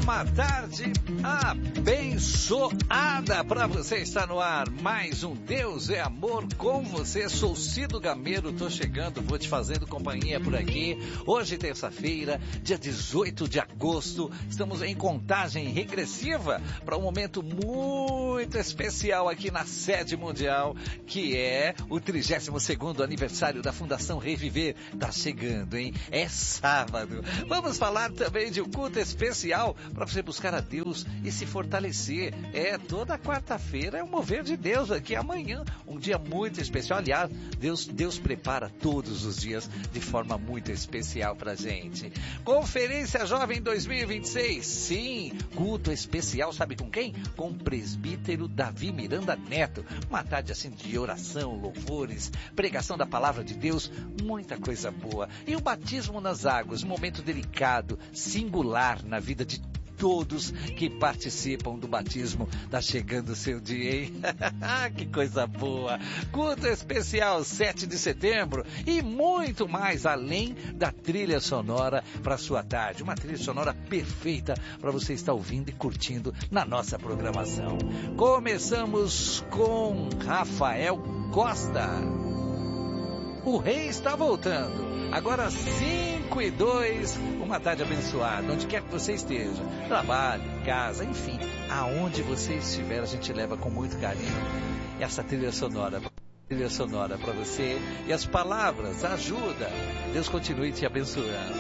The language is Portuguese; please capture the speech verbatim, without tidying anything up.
Uma tarde abençoada para você. Está no ar mais um Deus é Amor com você. Sou Cido Gameiro, tô chegando, vou te fazendo companhia por aqui. Hoje, terça-feira, dia dezoito de agosto, estamos em contagem regressiva para um momento muito especial aqui na sede mundial, que é o trigésimo segundo aniversário da Fundação Reviver. Tá chegando, hein? É sábado. Vamos falar também de um culto especial para você buscar a Deus e se fortalecer. É, toda quarta-feira é o mover de Deus aqui. Amanhã, um dia muito especial. Aliás, Deus, Deus prepara todos os dias de forma muito especial pra gente. Conferência Jovem dois mil e vinte e seis. Sim, culto especial, sabe com quem? Com o presbítero Davi Miranda Neto. Uma tarde assim de oração, louvores, pregação da palavra de Deus, muita coisa boa. E o batismo nas águas, um momento delicado, singular na vida de todos que participam do batismo. Tá chegando o seu dia, hein? Que coisa boa! Culto especial sete de setembro e muito mais além da trilha sonora para sua tarde. Uma trilha sonora perfeita para você estar ouvindo e curtindo na nossa programação. Começamos com Rafael Costa. O rei está voltando. Agora cinco e dois, uma tarde abençoada, onde quer que você esteja, trabalho, casa, enfim, aonde você estiver, a gente leva com muito carinho essa trilha sonora, trilha sonora para você, e as palavras, ajuda, Deus continue te abençoando.